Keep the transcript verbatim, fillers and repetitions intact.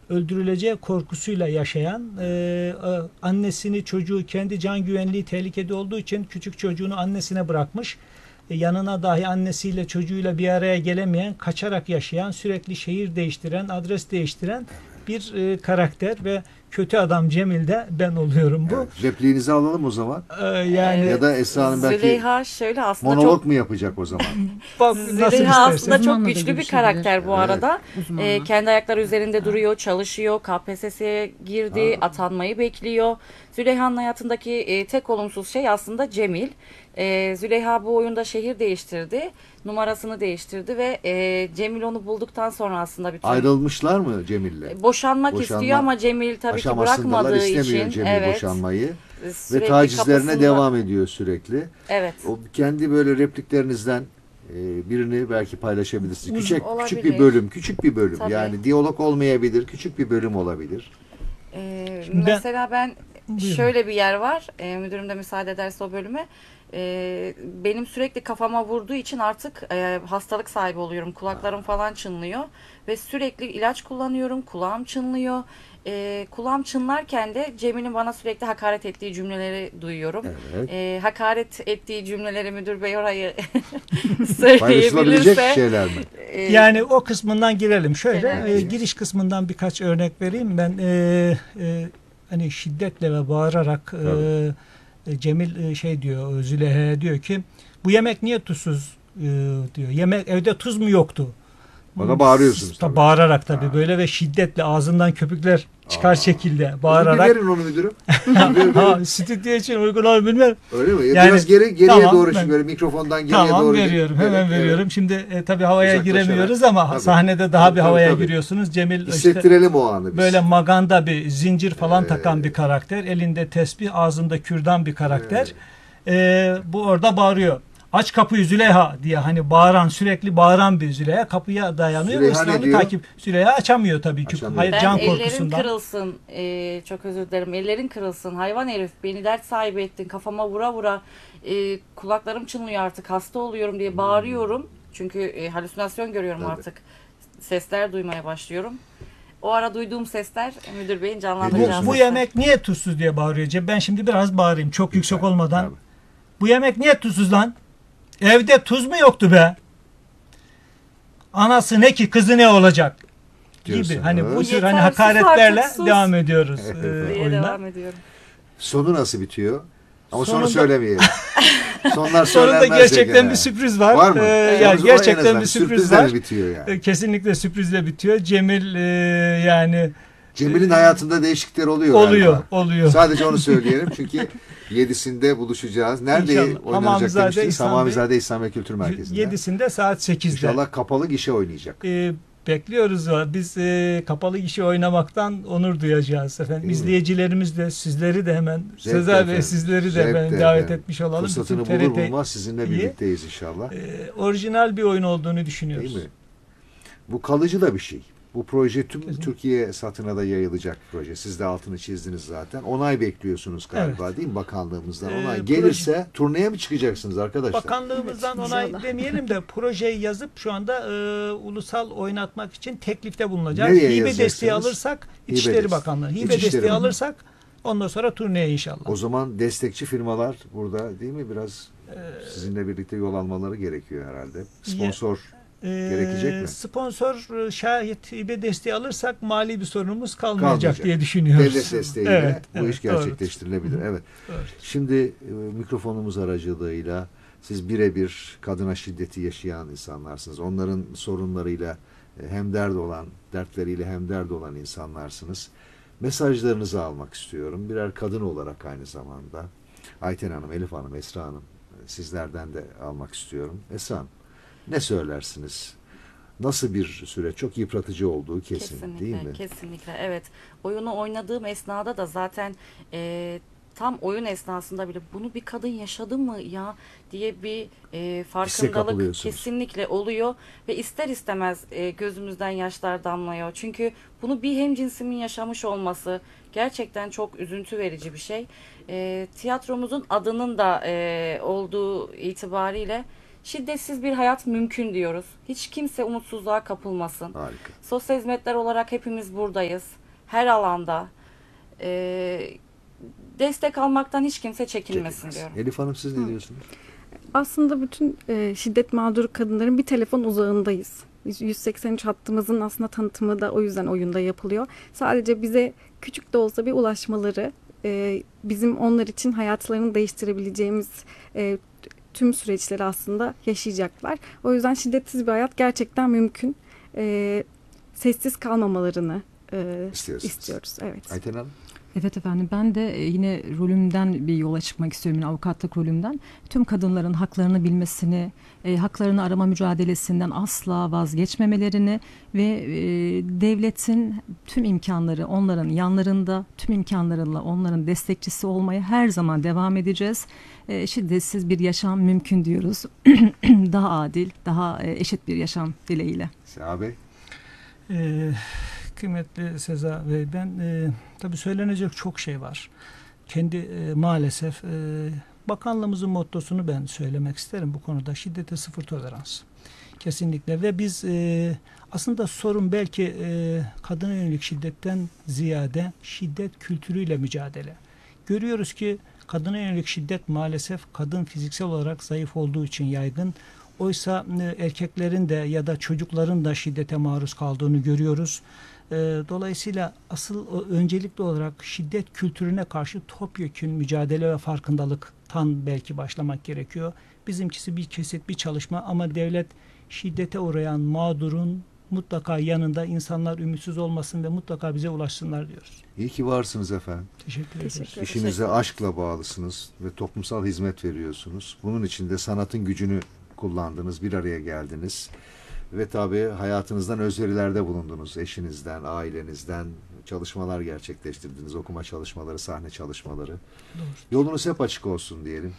öldürüleceği korkusuyla yaşayan, e, annesini, çocuğu, kendi can güvenliği tehlikede olduğu için küçük çocuğunu annesine bırakmış. E, yanına dahi annesiyle çocuğuyla bir araya gelemeyen, kaçarak yaşayan, sürekli şehir değiştiren, adres değiştiren bir e, karakter ve kötü adam Cemil de ben oluyorum bu. Evet, repliğinizi alalım o zaman. Ee, yani Ya da Esra Hanım belki Züleyha şöyle aslında monolog çok mu yapacak o zaman? bak, nasıl Züleyha istersen. aslında çok Uzmanla da güçlü bir görüşebilir. karakter bu Evet. arada. Uzmanla. Ee, kendi ayakları üzerinde duruyor, çalışıyor, K P S S'ye girdi, Ha. atanmayı bekliyor. Züleyha'nın hayatındaki e, tek olumsuz şey aslında Cemil. Ee, Züleyha bu oyunda şehir değiştirdi, numarasını değiştirdi ve e, Cemil onu bulduktan sonra aslında bütün Ayrılmışlar mı Cemil'le? boşanmak Boşanma istiyor ama Cemil tabii ki aşamasındalar, bırakmadığı istemiyor için Cemil evet, boşanmayı. Ve sürekli tacizlerine kapısında- devam ediyor sürekli. Evet. O kendi böyle repliklerinizden e, birini belki paylaşabilirsiniz. Uz- Küçük olabilir. küçük bir bölüm, küçük bir bölüm. Tabii. Yani diyalog olmayabilir, küçük bir bölüm olabilir. Ee, Şimdi ben- mesela ben Buyurun. şöyle bir yer var. E, müdürüm de müsaade ederse o bölüme. E, benim sürekli kafama vurduğu için artık e, hastalık sahibi oluyorum. Kulaklarım falan çınlıyor ve sürekli ilaç kullanıyorum. Kulağım çınlıyor. E, kulağım çınlarken de Cemil'in bana sürekli hakaret ettiği cümleleri duyuyorum. Evet. E, hakaret ettiği cümleleri müdür bey orayı Paylaşılabilecek söyleyebilirse. şeyler mi? e, Yani o kısmından girelim. Şöyle Genel. e, giriş kısmından birkaç örnek vereyim. Ben e, e, hani şiddetle ve bağırarak e, e, Cemil e, şey diyor, Züleyha'ya diyor ki bu yemek niye tuzsuz e, diyor. Yemek evde tuz mu yoktu? Bana bağırıyorsunuz Ta- tabii. Bağırarak tabii Ha. böyle ve şiddetle ağzından köpükler çıkar Aa. şekilde Bir bağırarak. verin onu müdürüm. Bir- bir- Ha, stüdyo için uygun olur bilmem. Öyle mi? Yani- Biraz geri geriye Tamam, doğru ben- şimdi böyle mikrofondan geriye Tamam doğru. veriyorum. giderek, Hemen evet. veriyorum. Şimdi e, tabii havaya Uzaklaşarak. giremiyoruz ama Tabii. sahnede daha Tabii, bir tabii, havaya tabii. giriyorsunuz. Cemil işte Hissettirelim o anı biz. böyle maganda bir zincir falan Evet. takan bir karakter. Elinde tesbih, ağzında kürdan bir karakter. Ee, bu orada bağırıyor. Aç kapıyı Züleyha diye hani bağıran, sürekli bağıran bir Züleyha kapıya dayanıyor. Züleyha ve ne ısrarlı diyor? takip. Züleyha açamıyor tabii ki. Açamıyor. Hayır, Ben can ellerin korkusundan. kırılsın, e, çok özür dilerim, ellerin kırılsın, hayvan herif, beni dert sahibi ettin, kafama vura vura, e, kulaklarım çınlıyor artık, hasta oluyorum diye bağırıyorum. Çünkü e, halüsinasyon görüyorum Tabii. artık, sesler duymaya başlıyorum. O ara duyduğum sesler müdür beyin Bu, canlandıracağı Biliyorsunuz. bu sesler. yemek niye tuzsuz diye bağırıyor Cem. Ben şimdi biraz bağırayım çok yüksek olmadan. Tabii. Bu yemek niye tuzsuz lan? Evde tuz mu yoktu be? Anası ne ki kızı ne olacak? Gibi. Diyorsunuz. Hani bu tür Yeter, hani sus hakaretlerle artık, sus. devam ediyoruz Evet, e, evet. diye oyuna. devam ediyorum. Sonu nasıl bitiyor? Ama sonu Sonunda- söylemeyelim. Sonlar Sonunda söylenmez gerçekten gene. bir sürpriz var. Var mı? Ee, Sonrası yani o en gerçekten azından bir sürpriz sürprizle var. mi bitiyor yani? Ee, Kesinlikle sürprizle bitiyor. Cemil e, yani Cemil'in hayatında değişiklikler oluyor oluyor, galiba. oluyor. Sadece onu söyleyelim çünkü yedisinde buluşacağız. Nerede İnşallah. oynanacak Hamamizade demiştiniz? İhsan Bey. Hamamizade İhsan Bey Kültür Merkezi'nde. yedisinde saat sekizde. İnşallah kapalı gişe oynayacak. Ee, bekliyoruz. Biz e, kapalı kişi oynamaktan onur duyacağız efendim. Değil mi? İzleyicilerimiz de sizleri de hemen Zevkle Sezer Bey efendim. sizleri de Zevkle ben davet efendim. etmiş olalım. Fırsatını Bütün bulur T R T bulmaz sizinle 'yi, birlikteyiz inşallah. e, orijinal bir oyun olduğunu düşünüyoruz. Değil mi? Bu kalıcı da bir şey. Bu proje tüm Kesinlikle. Türkiye satına da yayılacak bir proje. Siz de altını çizdiniz zaten. Onay bekliyorsunuz galiba Evet. değil mi bakanlığımızdan? Ee, Onay proje- gelirse turneye mi çıkacaksınız arkadaşlar? Bakanlığımızdan Evet, onay inşallah. demeyelim de projeyi yazıp şu anda e, ulusal oynatmak için teklifte bulunacağız. Nereye Hibe yazacaksınız? desteği alırsak Hibe İçişleri desteği. Bakanlığı. Hibe İçişleri desteği Bakanlığı. alırsak ondan sonra turneye inşallah. O zaman destekçi firmalar burada değil mi? Biraz Ee, sizinle birlikte yol almaları gerekiyor herhalde. Sponsor Ee, gerekecek mi? Sponsor e, şayet hibe desteği alırsak mali bir sorunumuz kalmayacak, Kalmayacak. diye düşünüyoruz. devlet desteğiyle Evet, bu evet, iş gerçekleştirilebilir. Evet. Doğru. Şimdi e, mikrofonumuz aracılığıyla siz birebir kadına şiddeti yaşayan insanlarsınız. Onların sorunlarıyla e, hem dert olan, dertleriyle hem dert olan insanlarsınız. Mesajlarınızı almak istiyorum. Birer kadın olarak aynı zamanda. Ayten Hanım, Elif Hanım, Esra Hanım e, sizlerden de almak istiyorum. Esra Hanım, ne söylersiniz? Nasıl bir süreç? Çok yıpratıcı olduğu kesin Kesinlikle, değil mi? kesinlikle. Evet. Oyunu oynadığım esnada da zaten e, tam oyun esnasında bile bunu bir kadın yaşadı mı ya diye bir e, farkındalık kapılıyorsunuz. kesinlikle oluyor ve ister istemez e, gözümüzden yaşlar damlıyor. Çünkü bunu bir hemcinsimin yaşamış olması gerçekten çok üzüntü verici bir şey. E, tiyatromuzun adının da e, olduğu itibariyle Şiddetsiz bir hayat mümkün diyoruz. Hiç kimse umutsuzluğa kapılmasın. Harika. Sosyal hizmetler olarak hepimiz buradayız. Her alanda. Ee, destek almaktan hiç kimse çekinmesin Çekilmez. diyorum. Elif Hanım siz ne diyorsunuz? Aslında bütün e, şiddet mağduru kadınların bir telefon uzağındayız. yüz seksen üç hattımızın aslında tanıtımı da o yüzden oyunda yapılıyor. Sadece bize küçük de olsa bir ulaşmaları, e, bizim onlar için hayatlarını değiştirebileceğimiz e, tüm süreçleri aslında yaşayacaklar. O yüzden şiddetsiz bir hayat gerçekten mümkün. E, sessiz kalmamalarını e, İstiyorsunuz. istiyoruz. Evet. Ayten Hanım? Evet efendim, ben de e, yine rolümden bir yola çıkmak istiyorum, yine avukatlık rolümden. Tüm kadınların haklarını bilmesini, e, haklarını arama mücadelesinden asla vazgeçmemelerini ve e, devletin tüm imkanları onların yanlarında, tüm imkanlarıyla onların destekçisi olmaya her zaman devam edeceğiz. E, şiddetsiz bir yaşam mümkün diyoruz. Daha adil, daha e, eşit bir yaşam dileğiyle. Seha Bey? Ee, kıymetli Seza Bey, ben e, tabii söylenecek çok şey var. Kendi e, maalesef e, bakanlığımızın mottosunu ben söylemek isterim bu konuda. Şiddete sıfır tolerans. Kesinlikle ve biz e, aslında sorun belki e, kadına yönelik şiddetten ziyade şiddet kültürüyle mücadele. Görüyoruz ki kadına yönelik şiddet maalesef kadın fiziksel olarak zayıf olduğu için yaygın. Oysa e, erkeklerin de ya da çocukların da şiddete maruz kaldığını görüyoruz. E, dolayısıyla asıl o, öncelikli olarak şiddet kültürüne karşı topyekün mücadele ve farkındalıktan belki başlamak gerekiyor. Bizimkisi bir kesit bir çalışma ama devlet şiddete uğrayan mağdurun mutlaka yanında, insanlar ümitsiz olmasın ve mutlaka bize ulaşsınlar diyoruz. İyi ki varsınız efendim. Teşekkür ederiz. Teşekkür İşinize aşkla bağlısınız ve toplumsal hizmet veriyorsunuz. Bunun için de sanatın gücünü kullandınız, bir araya geldiniz. Ve tabii hayatınızdan özverilerde bulundunuz. Eşinizden, ailenizden çalışmalar gerçekleştirdiniz. Okuma çalışmaları, sahne çalışmaları. Doğru. Yolunuz hep açık olsun diyelim.